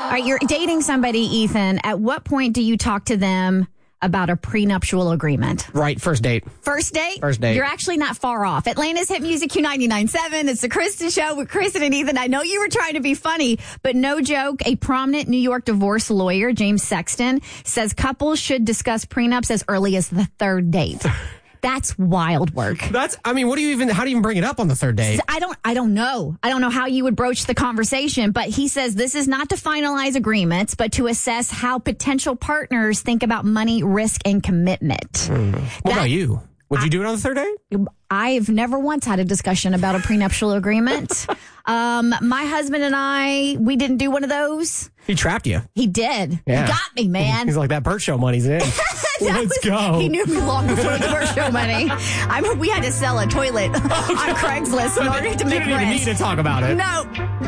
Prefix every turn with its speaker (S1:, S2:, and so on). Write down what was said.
S1: All right, you're dating somebody, Ethan. At what point do you talk to them about a prenuptial agreement?
S2: Right, first date.
S1: First date?
S2: First date.
S1: You're actually not far off. Atlanta's Hit Music Q99.7. It's the Kristen Show with Kristen and Ethan. I know you were trying to be funny, but no joke. A prominent New York divorce lawyer, James Sexton, says couples should discuss prenups as early as the third date. That's wild work.
S2: How do you even bring it up on the third date?
S1: I don't know. I don't know how you would broach the conversation, but he says this is not to finalize agreements, but to assess how potential partners think about money, risk, and commitment.
S2: What about you? Would you do it on the third date?
S1: I've never once had a discussion about a prenuptial agreement. My husband and I, we didn't do one of those.
S2: He trapped you.
S1: He did.
S2: Yeah.
S1: He got me, man.
S2: He's like, that Burt Show money's in. Let's go.
S1: He knew me long before the Burt Show money. We had to sell a toilet on Craigslist in order to make
S2: rent. You didn't even need to talk about it.
S1: No.